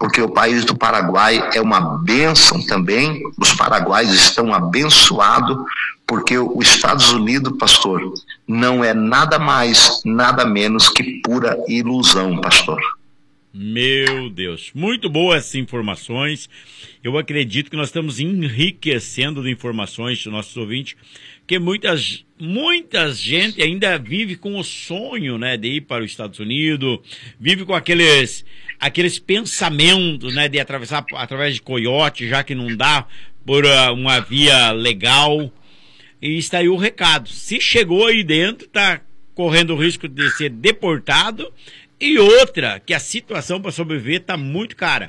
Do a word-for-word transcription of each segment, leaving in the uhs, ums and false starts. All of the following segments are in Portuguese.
porque o país do Paraguai é uma bênção também. Os paraguaios estão abençoados, porque os Estados Unidos, pastor, não é nada mais, nada menos que pura ilusão, pastor. Meu Deus, muito boas essas informações. Eu acredito que nós estamos enriquecendo de informações dos nossos ouvintes, porque muitas, muita gente ainda vive com o sonho, né, de ir para os Estados Unidos, vive com aqueles, aqueles pensamentos, né, de atravessar através de coiote, já que não dá por uh, uma via legal. E está aí o recado. Se chegou aí dentro, está correndo o risco de ser deportado. E outra, que a situação para sobreviver está muito cara.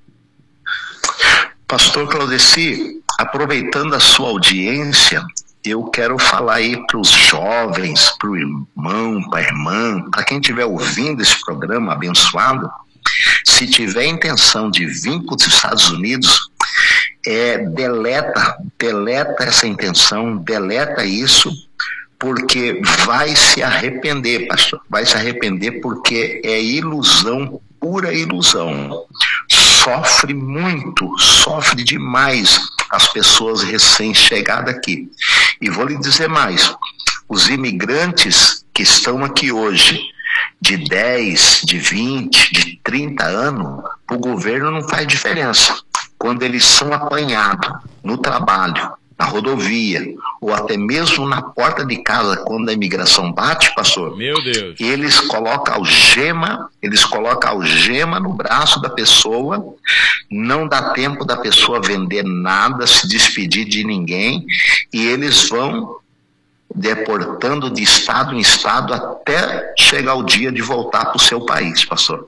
Pastor Claudeci, aproveitando a sua audiência, eu quero falar aí para os jovens, para o irmão, para a irmã, para quem estiver ouvindo esse programa abençoado, se tiver intenção de vir para os Estados Unidos, é, deleta, deleta essa intenção, deleta isso, porque vai se arrepender, pastor, vai se arrepender, porque é ilusão, pura ilusão. Sofre muito, sofre demais as pessoas recém-chegadas aqui. E vou lhe dizer mais, os imigrantes que estão aqui hoje, de dez, de vinte, de trinta anos, para o governo não faz diferença. Quando eles são apanhados no trabalho, na rodovia, ou até mesmo na porta de casa, quando a imigração bate, pastor, meu Deus, eles colocam algema, eles colocam algema no braço da pessoa, não dá tempo da pessoa vender nada, se despedir de ninguém, e eles vão deportando de estado em estado até chegar o dia de voltar para o seu país, pastor.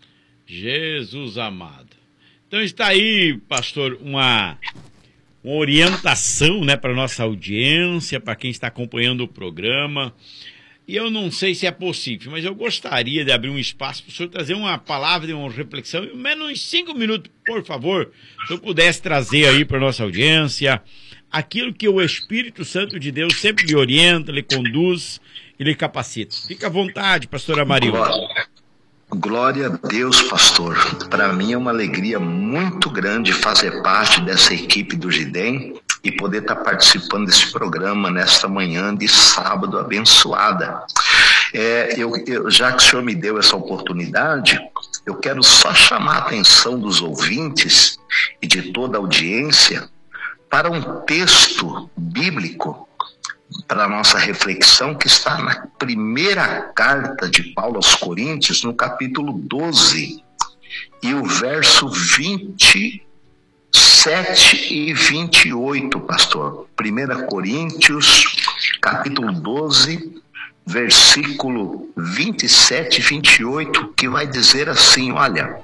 Jesus amado. Então está aí, pastor, uma... uma orientação, né, para nossa audiência, para quem está acompanhando o programa. E eu não sei se é possível, mas eu gostaria de abrir um espaço para o senhor trazer uma palavra de uma reflexão, em menos cinco minutos, por favor, se eu pudesse trazer aí para nossa audiência aquilo que o Espírito Santo de Deus sempre lhe orienta, lhe conduz e lhe capacita. Fica à vontade, pastora Marilda. Glória. Glória a Deus, pastor. Para mim é uma alegria muito grande fazer parte dessa equipe do Gidem e poder estar participando desse programa nesta manhã de sábado abençoada. É, eu, eu, já que o senhor me deu essa oportunidade, eu quero só chamar a atenção dos ouvintes e de toda a audiência para um texto bíblico para a nossa reflexão, que está na primeira carta de Paulo aos Coríntios, no capítulo doze, e o verso vinte e sete e vinte e oito, pastor. primeira Coríntios, capítulo doze, versículo vinte e sete e vinte e oito, que vai dizer assim, olha: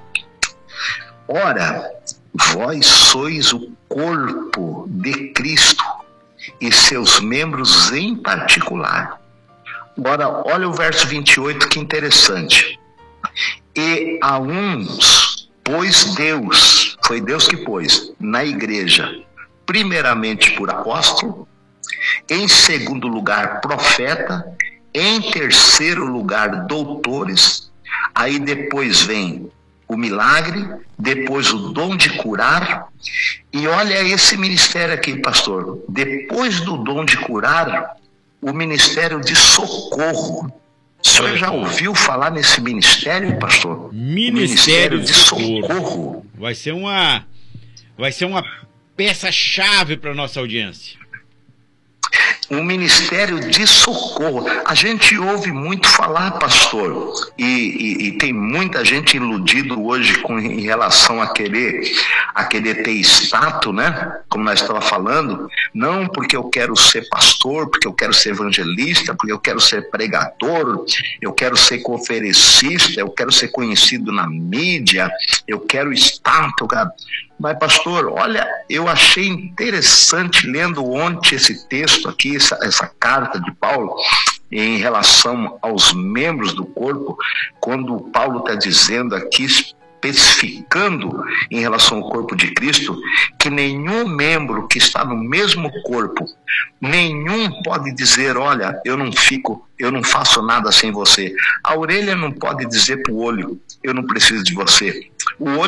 ora, vós sois o corpo de Cristo, e seus membros em particular. Agora, olha o verso vinte e oito, que interessante. E a uns pôs Deus, foi Deus que pôs na igreja, primeiramente por apóstolo, em segundo lugar profeta, em terceiro lugar doutores, aí depois vem o milagre, depois o dom de curar. E olha esse ministério aqui, pastor, depois do dom de curar, o ministério de socorro. O senhor já ouviu falar nesse ministério, pastor? Ministério, ministério de socorro. socorro. Vai ser uma, vai ser uma peça-chave para a nossa audiência. Um ministério de socorro. A gente ouve muito falar, pastor, e, e, e tem muita gente iludido hoje com, em relação a querer, a querer ter status, né? Como nós estávamos falando. Não porque eu quero ser pastor, porque eu quero ser evangelista, porque eu quero ser pregador, eu quero ser conferencista, eu quero ser conhecido na mídia, eu quero status. Eu quero... Mas, pastor, olha, eu achei interessante, lendo ontem esse texto aqui, essa, essa carta de Paulo, em relação aos membros do corpo, quando Paulo está dizendo aqui, especificando em relação ao corpo de Cristo, que nenhum membro que está no mesmo corpo, nenhum pode dizer, olha, eu não fico, eu não faço nada sem você. A orelha não pode dizer para o olho, eu não preciso de você. O olho